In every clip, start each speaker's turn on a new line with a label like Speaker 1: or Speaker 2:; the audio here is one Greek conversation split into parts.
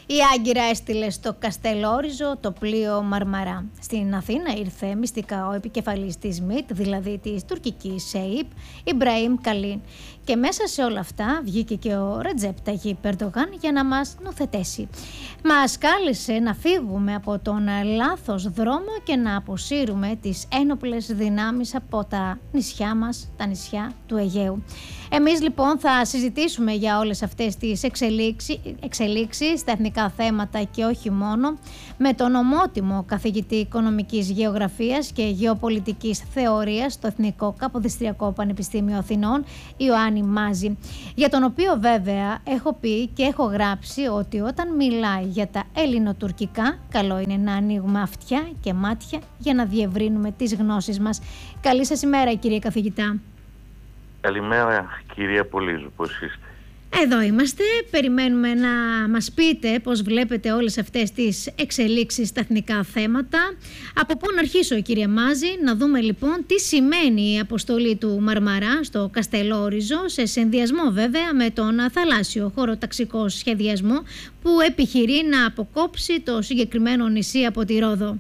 Speaker 1: Η Άγκυρα έστειλε στο Καστελόριζο το πλοίο Μαρμαρά. Στην Αθήνα ήρθε μυστικά ο επικεφαλής της ΜΙΤ, δηλαδή της τουρκικής ΣΕΙΠ, Ιμπραήμ Καλίν. Και μέσα σε όλα αυτά βγήκε και ο Ρετζέπ Ταγιίπ Ερντογάν για να μας νουθετέσει. Μας κάλεσε να φύγουμε από τον λάθος δρόμο και να αποσύρουμε τις ένοπλες δυνάμεις από τα νησιά μας, τα νησιά του Αιγαίου. Εμείς λοιπόν θα συζητήσουμε για όλες αυτές τις εξελίξεις στα εθνικά θέματα και όχι μόνο με τον ομότιμο καθηγητή Οικονομικής Γεωγραφίας και Γεωπολιτικής Θεωρίας στο Εθνικό Καποδιστριακό Πανεπιστήμιο Αθηνών, Ιωάννη Μάζη, για τον οποίο βέβαια έχω πει και έχω γράψει ότι όταν μιλάει για τα ελληνοτουρκικά, καλό είναι να ανοίγουμε αυτιά και μάτια για να διευρύνουμε τις γνώσεις μας. Καλή σας ημέρα, κύριε καθηγητά.
Speaker 2: Καλημέρα, κυρία Πολύζου, πώς είστε?
Speaker 1: Εδώ είμαστε, περιμένουμε να μας πείτε πώς βλέπετε όλες αυτές τις εξελίξεις στα εθνικά θέματα. Από πού να αρχίσω, κύριε Μάζη? Να δούμε λοιπόν τι σημαίνει η αποστολή του Μαρμαρά στο Καστελόριζο, σε συνδυασμό βέβαια με τον θαλάσσιο χωροταξικό σχεδιασμό που επιχειρεί να αποκόψει το συγκεκριμένο νησί από τη Ρόδο.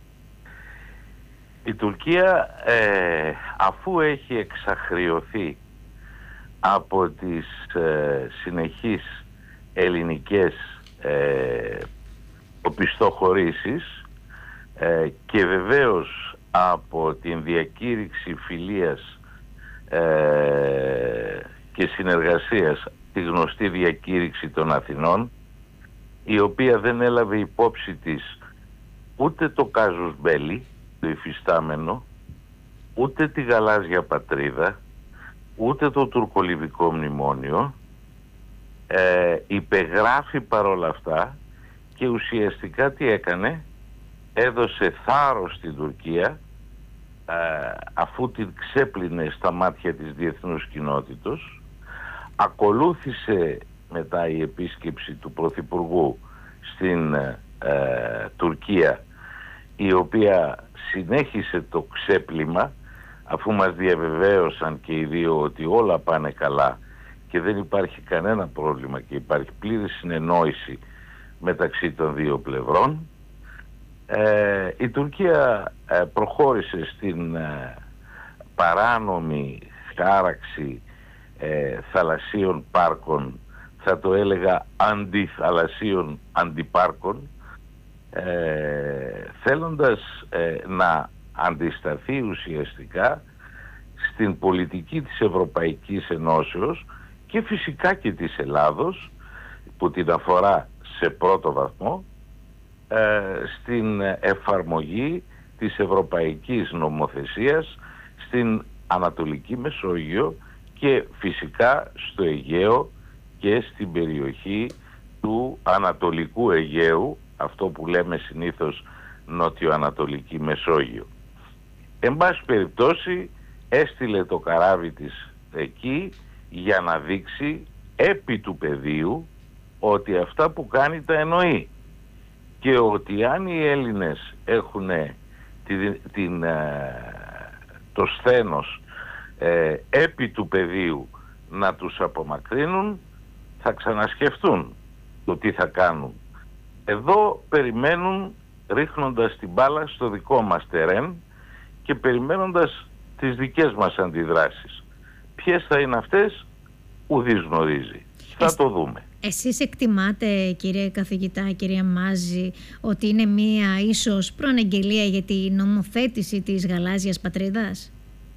Speaker 2: Η Τουρκία, αφού έχει εξαχριωθεί από τις συνεχείς ελληνικές οπισθοχωρήσεις και βεβαίως από την διακήρυξη φιλίας και συνεργασίας, τη γνωστή διακήρυξη των Αθηνών, η οποία δεν έλαβε υπόψη της ούτε το κάζους μπέλι, το υφιστάμενο, ούτε τη γαλάζια πατρίδα, ούτε το τουρκολιβικό μνημόνιο, υπεγράφει παρόλα αυτά και ουσιαστικά τι έκανε? Έδωσε θάρρος στην Τουρκία, αφού την ξέπλυνε στα μάτια της διεθνούς κοινότητος. Ακολούθησε μετά η επίσκεψη του Πρωθυπουργού στην Τουρκία, η οποία συνέχισε το ξέπλυμα, αφού μας διαβεβαίωσαν και οι δύο ότι όλα πάνε καλά και δεν υπάρχει κανένα πρόβλημα και υπάρχει πλήρη συνεννόηση μεταξύ των δύο πλευρών. Η Τουρκία προχώρησε στην παράνομη χάραξη θαλασσίων πάρκων, θα το έλεγα αντιθαλασσίων αντιπάρκων, θέλοντας να αντισταθεί ουσιαστικά στην πολιτική της Ευρωπαϊκής Ενώσεως και φυσικά και της Ελλάδος, που την αφορά σε πρώτο βαθμό, στην εφαρμογή της ευρωπαϊκής νομοθεσίας στην Ανατολική Μεσόγειο και φυσικά στο Αιγαίο και στην περιοχή του Ανατολικού Αιγαίου, αυτό που λέμε συνήθως Νότιο-Ανατολική Μεσόγειο. Εν πάση περιπτώσει έστειλε το καράβι της εκεί για να δείξει επί του πεδίου ότι αυτά που κάνει τα εννοεί και ότι αν οι Έλληνες έχουν το σθένος επί του πεδίου να τους απομακρύνουν, θα ξανασκεφτούν το τι θα κάνουν. Εδώ περιμένουν, ρίχνοντας την μπάλα στο δικό μας τερέν και περιμένοντας τις δικές μας αντιδράσεις. Ποιες θα είναι αυτές, ουδής γνωρίζει. Θα το δούμε.
Speaker 1: Εσείς εκτιμάτε, κύριε καθηγητά, κυρία Μάζη, ότι είναι μία ίσως προαναγγελία για τη νομοθέτηση της γαλάζιας πατρίδας?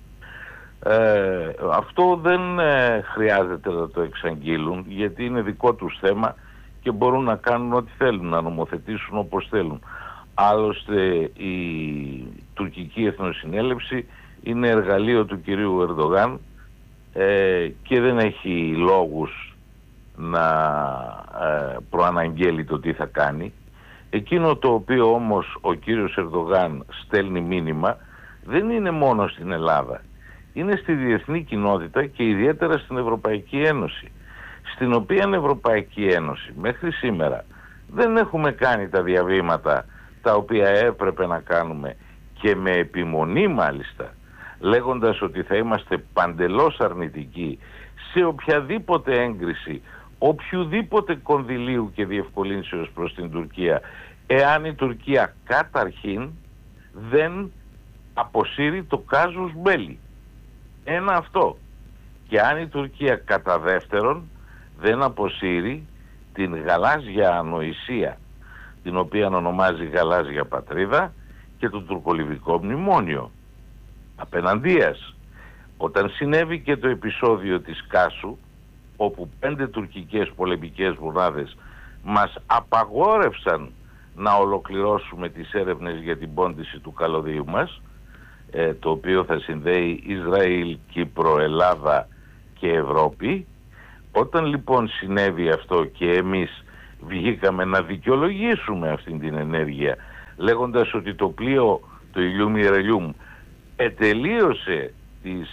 Speaker 2: Αυτό δεν χρειάζεται να το εξαγγείλουν, γιατί είναι δικό τους θέμα και μπορούν να κάνουν ό,τι θέλουν, να νομοθετήσουν όπως θέλουν. Άλλωστε η τουρκική εθνοσυνέλευση είναι εργαλείο του κυρίου Ερντογάν και δεν έχει λόγους να προαναγγέλει το τι θα κάνει. Εκείνο το οποίο όμως ο κύριος Ερντογάν στέλνει μήνυμα δεν είναι μόνο στην Ελλάδα. Είναι στη διεθνή κοινότητα και ιδιαίτερα στην Ευρωπαϊκή Ένωση, στην οποία Ευρωπαϊκή Ένωση μέχρι σήμερα δεν έχουμε κάνει τα διαβήματα τα οποία έπρεπε να κάνουμε και με επιμονή μάλιστα, λέγοντας ότι θα είμαστε παντελώς αρνητικοί σε οποιαδήποτε έγκριση οποιουδήποτε κονδυλίου και διευκολύνσεως προς την Τουρκία, εάν η Τουρκία καταρχήν δεν αποσύρει το κάζους μπέλι. Ένα αυτό. Και αν η Τουρκία κατά δεύτερον δεν αποσύρει την γαλάζια ανοησία, την οποία ονομάζει γαλάζια πατρίδα, και το τουρκολιβικό μνημόνιο απέναντίας. Όταν συνέβη και το επεισόδιο της Κάσου, όπου 5 τουρκικές πολεμικές μονάδες μας απαγόρευσαν να ολοκληρώσουμε τις έρευνες για την πόντιση του καλωδίου μας, το οποίο θα συνδέει Ισραήλ, Κύπρο, Ελλάδα και Ευρώπη. Όταν λοιπόν συνέβη αυτό και εμείς βγήκαμε να δικαιολογήσουμε αυτήν την ενέργεια, λέγοντας ότι το πλοίο, το Ιλιούμ Ιερελιούμ, ετελείωσε τις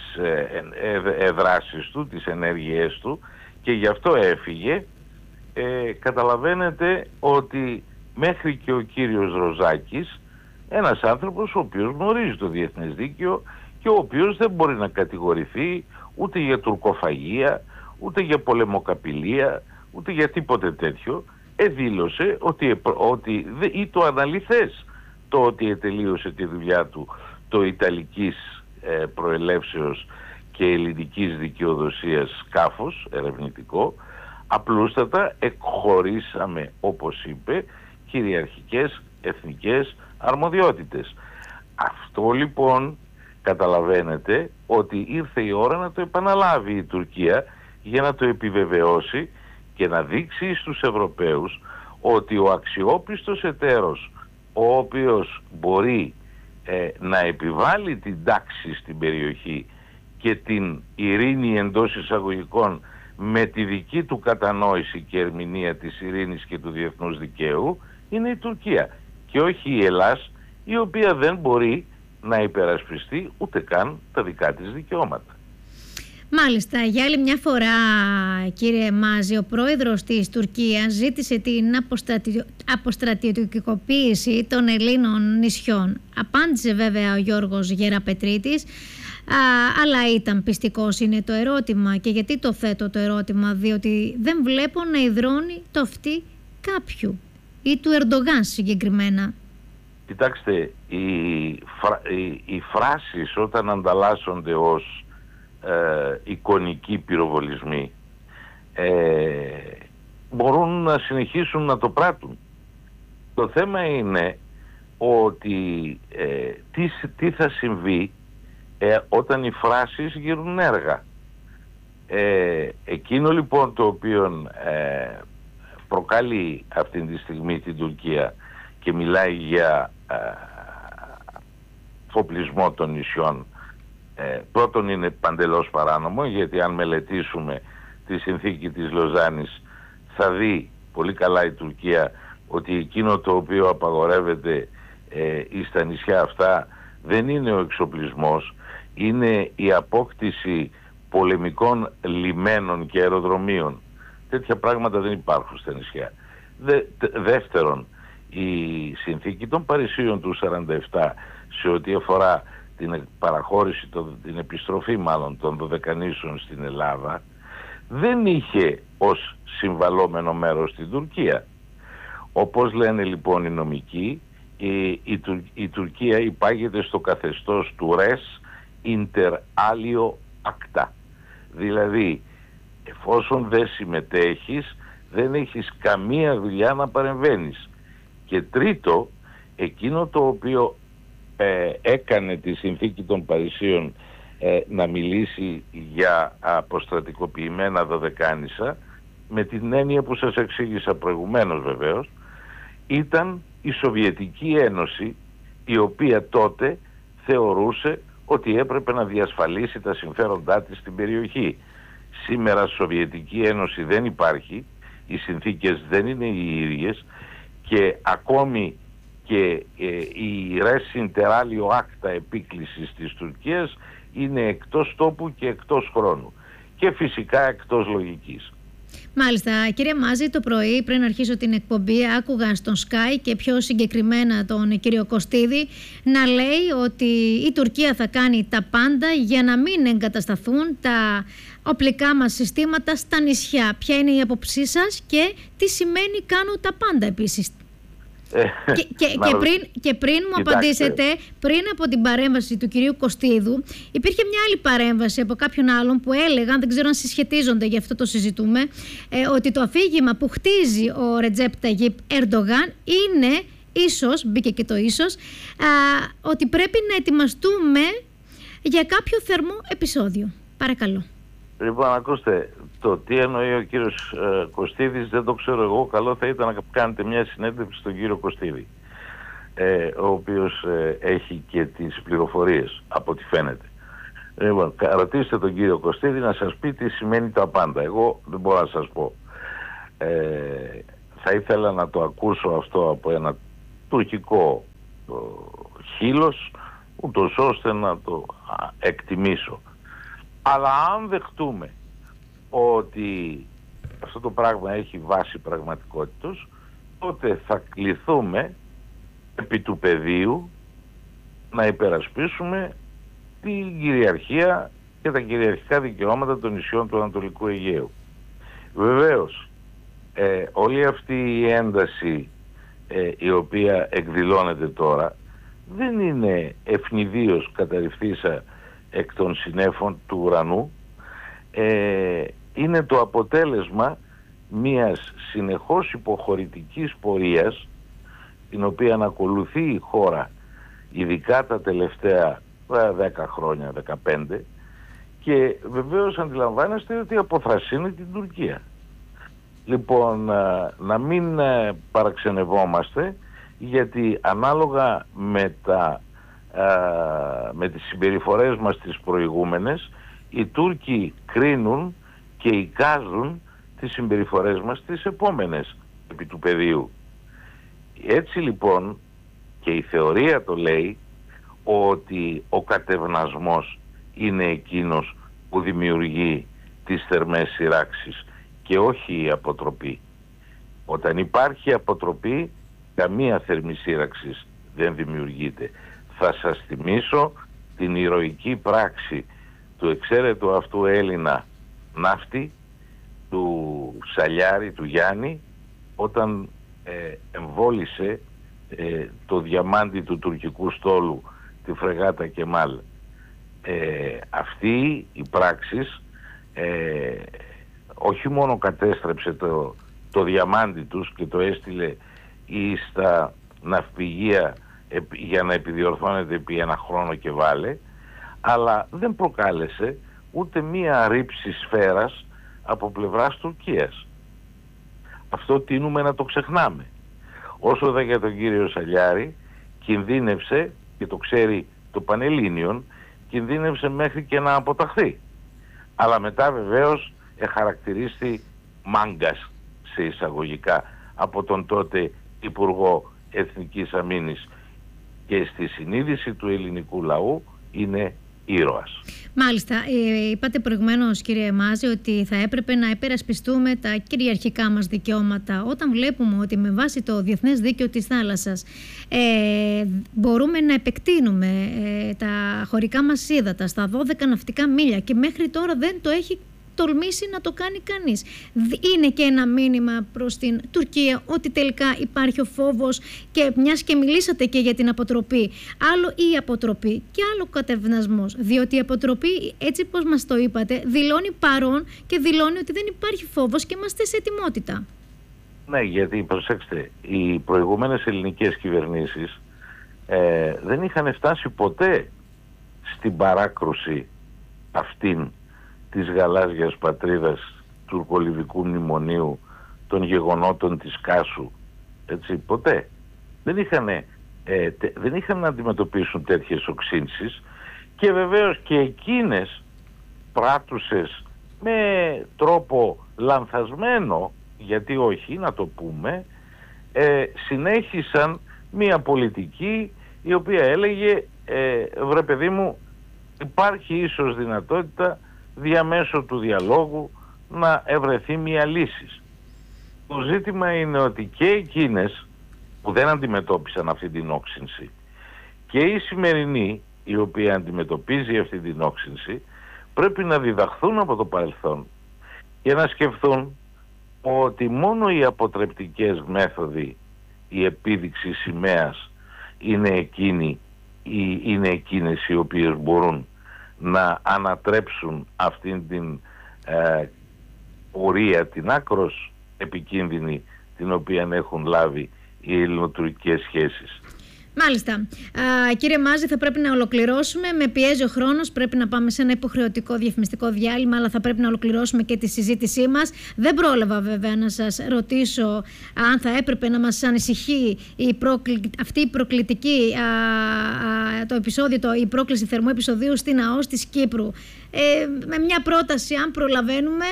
Speaker 2: δράσεις του, τις ενέργειές του, και γι' αυτό έφυγε, καταλαβαίνετε ότι μέχρι και ο κύριος Ροζάκης, ένας άνθρωπος ο οποίος γνωρίζει το διεθνές δίκαιο και ο οποίος δεν μπορεί να κατηγορηθεί ούτε για τουρκοφαγία, ούτε για πολεμοκαπηλεία, ούτε για τίποτε τέτοιο, δήλωσε ότι ή το αναλυθές το ότι ετελείωσε τη δουλειά του το ιταλικής προελεύσεως και ελληνικής δικαιοδοσίας σκάφος ερευνητικό, απλούστατα εκχωρήσαμε, όπως είπε, κυριαρχικές εθνικές αρμοδιότητες. Αυτό λοιπόν καταλαβαίνετε ότι ήρθε η ώρα να το επαναλάβει η Τουρκία για να το επιβεβαιώσει και να δείξει στους Ευρωπαίους ότι ο αξιόπιστος εταίρος, ο οποίος μπορεί να επιβάλλει την τάξη στην περιοχή και την ειρήνη εντός εισαγωγικών με τη δική του κατανόηση και ερμηνεία της ειρήνης και του διεθνούς δικαίου, είναι η Τουρκία και όχι η Ελλάς, η οποία δεν μπορεί να υπερασπιστεί ούτε καν τα δικά της δικαιώματα.
Speaker 1: Μάλιστα, για άλλη μια φορά, κύριε Μάζη, ο πρόεδρος της Τουρκίας ζήτησε την αποστρατιωτικοποίηση των Ελλήνων νησιών. Απάντησε βέβαια ο Γιώργος Γεραπετρίτης, αλλά ήταν πιστικός, είναι το ερώτημα. Και γιατί το θέτω το ερώτημα? Διότι δεν βλέπω να υδρώνει το αυτί κάποιου, ή του Ερντογάν συγκεκριμένα.
Speaker 2: Κοιτάξτε, οι φράσεις όταν ανταλλάσσονται ως εικονικοί πυροβολισμοί μπορούν να συνεχίσουν να το πράττουν. Το θέμα είναι ότι τι θα συμβεί όταν οι φράσεις γίνουν έργα. Εκείνο λοιπόν το οποίο προκαλεί αυτή τη στιγμή την Τουρκία και μιλάει για φοπλισμό των νησιών, πρώτον είναι παντελώς παράνομο, γιατί αν μελετήσουμε τη συνθήκη της Λοζάνης θα δει πολύ καλά η Τουρκία ότι εκείνο το οποίο απαγορεύεται στα νησιά αυτά δεν είναι ο εξοπλισμός, είναι η απόκτηση πολεμικών λιμένων και αεροδρομίων. Τέτοια πράγματα δεν υπάρχουν στα νησιά. Δεύτερον, η συνθήκη των Παρισίων του 1947 σε ό,τι αφορά την παραχώρηση, την επιστροφή μάλλον των Δωδεκανήσων στην Ελλάδα, δεν είχε ως συμβαλόμενο μέρος την Τουρκία. Όπως λένε λοιπόν οι νομικοί, η Τουρκία υπάγεται στο καθεστώς του res inter alio acta. Δηλαδή, εφόσον δεν συμμετέχεις, δεν έχεις καμία δουλειά να παρεμβαίνεις. Και τρίτο, εκείνο το οποίο έκανε τη συνθήκη των Παρισίων να μιλήσει για αποστρατικοποιημένα Δωδεκάνησα, με την έννοια που σας εξήγησα προηγουμένως βεβαίως, ήταν η Σοβιετική Ένωση, η οποία τότε θεωρούσε ότι έπρεπε να διασφαλίσει τα συμφέροντά της στην περιοχή. Σήμερα Σοβιετική Ένωση δεν υπάρχει, οι συνθήκες δεν είναι οι ίδιες και ακόμη και η res inter alio acta επίκλησης της Τουρκίας είναι εκτός τόπου και εκτός χρόνου και φυσικά εκτός λογικής.
Speaker 1: Μάλιστα, κύριε Μάζη, το πρωί πριν αρχίσω την εκπομπή άκουγα στον Sky και πιο συγκεκριμένα τον κύριο Κωστίδη να λέει ότι η Τουρκία θα κάνει τα πάντα για να μην εγκατασταθούν τα οπλικά μας συστήματα στα νησιά. Ποια είναι η άποψή σας και τι σημαίνει κάνω τα πάντα επίσης? Και πριν μου απαντήσετε, πριν από την παρέμβαση του κυρίου Κωστίδου, υπήρχε μια άλλη παρέμβαση από κάποιον άλλον που έλεγαν, δεν ξέρω αν συσχετίζονται, γι' αυτό το συζητούμε, ότι το αφήγημα που χτίζει ο Ρετζέπ Ταγιπ Ερντογάν είναι ίσως, μπήκε και το ίσως, ότι πρέπει να ετοιμαστούμε για κάποιο θερμό επεισόδιο. Παρακαλώ.
Speaker 2: Λοιπόν, ακούστε, το τι εννοεί ο κύριος Κωστίδης δεν το ξέρω εγώ. Καλό θα ήταν να κάνετε μια συνέντευξη στον κύριο Κωστίδη, ο οποίος έχει και τις πληροφορίες από ό,τι φαίνεται. Λοιπόν, ρωτήστε τον κύριο Κωστίδη να σας πει τι σημαίνει τα πάντα. Εγώ δεν μπορώ να σας πω. Θα ήθελα να το ακούσω αυτό από ένα τουρκικό χείλος, ούτως ώστε να το εκτιμήσω. Αλλά αν δεχτούμε ότι αυτό το πράγμα έχει βάση πραγματικότητας, τότε θα κληθούμε επί του πεδίου να υπερασπίσουμε την κυριαρχία και τα κυριαρχικά δικαιώματα των νησιών του Ανατολικού Αιγαίου. Βεβαίως, όλη αυτή η ένταση η οποία εκδηλώνεται τώρα δεν είναι ευνηδίως καταρριφθήσα εκ των συννέφων του ουρανού, είναι το αποτέλεσμα μιας συνεχώς υποχωρητικής πορείας την οποία ακολουθεί η χώρα ειδικά τα τελευταία 10 χρόνια, 15, και βεβαίως αντιλαμβάνεστε ότι αποθρασύνει την Τουρκία. Λοιπόν, να μην παραξενευόμαστε, γιατί ανάλογα με τις συμπεριφορές μας τις προηγούμενες, οι Τούρκοι κρίνουν και εικάζουν τις συμπεριφορές μας τις επόμενες επί του πεδίου. Έτσι λοιπόν, και η θεωρία το λέει, ότι ο κατευνασμός είναι εκείνος που δημιουργεί τις θερμές σειράξεις και όχι η αποτροπή. Όταν υπάρχει αποτροπή, καμία θερμή σύραξη δεν δημιουργείται. Θα σας θυμίσω την ηρωική πράξη του εξαίρετου αυτού Έλληνα ναύτη, του Σαλιάρη, του Γιάννη, όταν εμβόλισε το διαμάντι του τουρκικού στόλου, τη φρεγάτα Κεμάλ. Αυτή η πράξη όχι μόνο κατέστρεψε το διαμάντι τους και το έστειλε στα ναυπηγεία για να επιδιορθώνεται επί ένα χρόνο και βάλε, αλλά δεν προκάλεσε ούτε μία ρήψη σφαίρας από πλευράς Τουρκίας. Αυτό τείνουμε να το ξεχνάμε. Όσο δε για τον κύριο Σαλιάρη, κινδύνευσε, και το ξέρει το Πανελλήνιον, κινδύνευσε μέχρι και να αποταχθεί. Αλλά μετά βεβαίως χαρακτηρίστη μάγκας, σε εισαγωγικά, από τον τότε Υπουργό Εθνικής Αμήνης, και στη συνείδηση του ελληνικού λαού είναι ήρωας.
Speaker 1: Μάλιστα, είπατε προηγουμένως, κύριε Μάζη, ότι θα έπρεπε να υπερασπιστούμε τα κυριαρχικά μας δικαιώματα. Όταν βλέπουμε ότι με βάση το Διεθνές Δίκαιο της Θάλασσας μπορούμε να επεκτείνουμε τα χωρικά μας ύδατα στα 12 ναυτικά μίλια και μέχρι τώρα δεν το έχει τολμήσει να το κάνει κανείς. Είναι και ένα μήνυμα προς την Τουρκία ότι τελικά υπάρχει ο φόβος, και μιας και μιλήσατε και για την αποτροπή, άλλο η αποτροπή και άλλο κατευνασμός, διότι η αποτροπή, έτσι πως μας το είπατε, δηλώνει παρόν και δηλώνει ότι δεν υπάρχει φόβος και είμαστε σε ετοιμότητα.
Speaker 2: Ναι, γιατί προσέξτε, οι προηγούμενες ελληνικές κυβερνήσεις δεν είχαν φτάσει ποτέ στην παράκρουση αυτήν της γαλάζιας πατρίδας, του τουρκολιβικού μνημονίου, των γεγονότων της Κάσου, έτσι, ποτέ. Δεν είχαν να αντιμετωπίσουν τέτοιες οξύνσεις, και βεβαίως και εκείνες πράττουσες με τρόπο λανθασμένο, γιατί όχι να το πούμε, συνέχισαν μια πολιτική η οποία έλεγε βρε παιδί μου, υπάρχει ίσως δυνατότητα διαμέσω του διαλόγου να ευρεθεί μια λύση. Το ζήτημα είναι ότι και εκείνες που δεν αντιμετώπισαν αυτή την όξυνση και η σημερινή, η οποία αντιμετωπίζει αυτή την όξυνση, πρέπει να διδαχθούν από το παρελθόν και να σκεφτούν ότι μόνο οι αποτρεπτικές μέθοδοι, η επίδειξη σημαίας, είναι εκείνες οι οποίες μπορούν να ανατρέψουν αυτήν την πορεία, την άκρος επικίνδυνη, την οποία έχουν λάβει οι ελληνοτουρκικές σχέσεις.
Speaker 1: Μάλιστα. Κύριε Μάζη, θα πρέπει να ολοκληρώσουμε. Με πιέζει ο χρόνος. Πρέπει να πάμε σε ένα υποχρεωτικό διαφημιστικό διάλειμμα, αλλά θα πρέπει να ολοκληρώσουμε και τη συζήτησή μας. Δεν πρόλαβα βέβαια να σας ρωτήσω αν θα έπρεπε να μας ανησυχεί αυτή η προκλητική, το επεισόδιο, η πρόκληση θερμού επεισοδίου στην ΑΟΣ της Κύπρου. Με μια πρόταση, αν προλαβαίνουμε.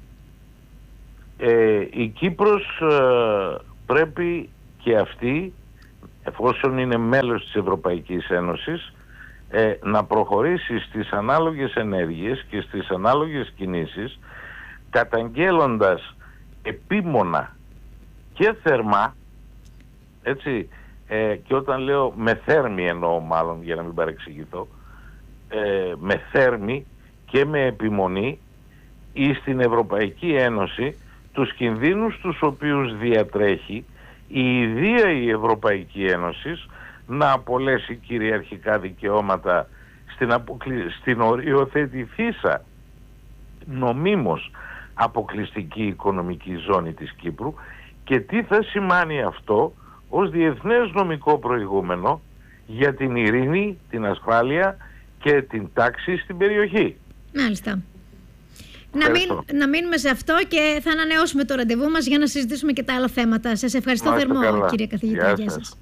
Speaker 2: Η Κύπρος πρέπει και αυτή, εφόσον είναι μέλος της Ευρωπαϊκής Ένωσης, να προχωρήσει στις ανάλογες ενέργειες και στις ανάλογες κινήσεις, καταγγέλλοντας επίμονα και θερμά, έτσι, και όταν λέω με θέρμη εννοώ μάλλον, για να μην παρεξηγηθώ, με θέρμη και με επιμονή ή στην Ευρωπαϊκή Ένωση τους κινδύνους τους οποίους διατρέχει η ιδία η Ευρωπαϊκή Ένωση να απολέσει κυριαρχικά δικαιώματα στην οριοθετηθήσα νομίμως αποκλειστική οικονομική ζώνη της Κύπρου, και τι θα σημάνει αυτό ως διεθνές νομικό προηγούμενο για την ειρήνη, την ασφάλεια και την τάξη στην περιοχή.
Speaker 1: Μάλιστα. Να μείνουμε σε αυτό και θα ανανεώσουμε το ραντεβού μας για να συζητήσουμε και τα άλλα θέματα. Σας ευχαριστώ θερμό, κύριε καθηγητά. Γεια σας.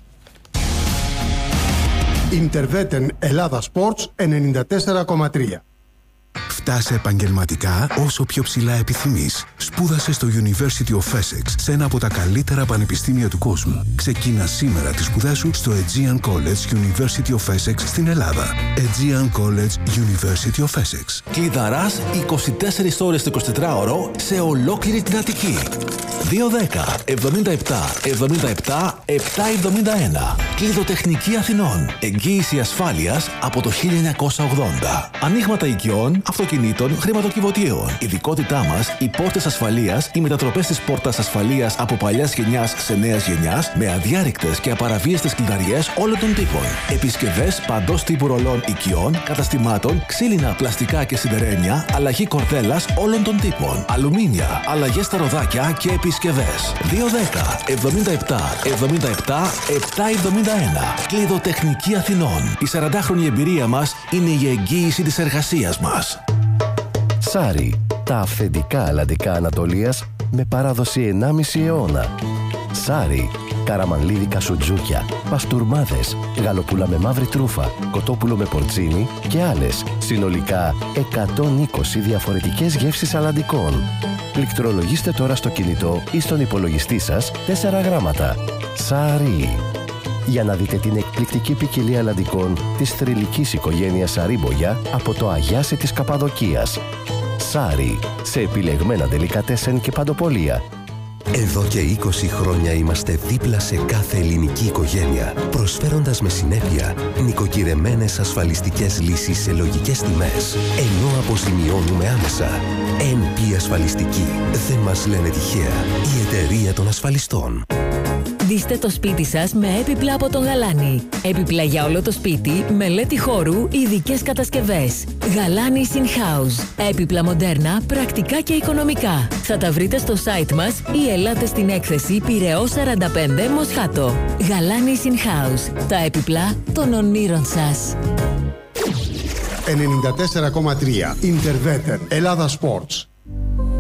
Speaker 3: Ιντερβέτεν Ελλάδα Sports 94,3.
Speaker 4: Φτάσε επαγγελματικά όσο πιο ψηλά επιθυμείς. Σπούδασε στο University of Essex, σε ένα από τα καλύτερα πανεπιστήμια του κόσμου. Ξεκίνα σήμερα τις σπουδές σου στο Aegean College University of Essex στην Ελλάδα. Aegean College University of Essex.
Speaker 5: Κλειδαράς 24 ώρες το 24ωρο σε ολόκληρη την Αττική. 210 77 77 771. Κλειδοτεχνική Αθηνών. Εγγύηση ασφάλειας από το 1980. Ανοίγματα οικειών, αυτοκινήτων, χρηματοκιβωτίων. Ειδικότητά μας, οι πόρτες ασφαλείας, οι μετατροπές της πόρτας ασφαλείας από παλιάς γενιάς σε νέας γενιάς, με αδιάρρηκτες και απαραβίαστες κλειδαριές όλων των τύπων. Επισκευές παντός τύπου ρολών οικειών, καταστημάτων, ξύλινα, πλαστικά και σιδερένια, αλλαγή κορδέλας όλων των τύπων. Αλουμίνια, αλλαγές στα ροδάκια και επισκευές. 210 77 77 771. Κλειδοτεχνική Αθηνών. Η 40χρονη εμπειρία μας είναι η εγγύηση της εργασίας μας.
Speaker 6: Σάρι, τα αυθεντικά αλλαντικά Ανατολίας με παράδοση 1,5 αιώνα. Σάρι, καραμανλίδικα σουτζούκια, παστούρμάδες, γαλοπούλα με μαύρη τρούφα, κοτόπουλο με πορτσίνι και άλλες. Συνολικά 120 διαφορετικές γεύσεις αλλαντικών. Πληκτρολογήστε τώρα στο κινητό ή στον υπολογιστή σας 4 γράμματα. Σάρι. Για να δείτε την εκπληκτική ποικιλία αλλαντικών της θρυλικής οικογένειας Σαρίμπογια από το Αγιάσι της Καπαδοκίας. Σάρι, σε επιλεγμένα ντελικατέσεν και παντοπολία.
Speaker 7: Εδώ και 20 χρόνια είμαστε δίπλα σε κάθε ελληνική οικογένεια, προσφέροντας με συνέπεια νοικοκυρεμένες ασφαλιστικές λύσεις σε λογικές τιμές, ενώ αποζημιώνουμε άμεσα. NP Ασφαλιστική. Δεν μας λένε τυχαία. Η εταιρεία των ασφαλιστών.
Speaker 8: Ντύστε το σπίτι σας με έπιπλα από τον Γαλάνη. Έπιπλα για όλο το σπίτι, μελέτη χώρου, ειδικές κατασκευές. Γαλάνη In House. Έπιπλα μοντέρνα, πρακτικά και οικονομικά. Θα τα βρείτε στο site μας ή ελάτε στην έκθεση Πειραιώς 45 Μοσχάτο. Γαλάνη In House. Τα έπιπλα των ονείρων σας.
Speaker 3: 94,3. Ιντερβέτεν Ελλάδα Sports.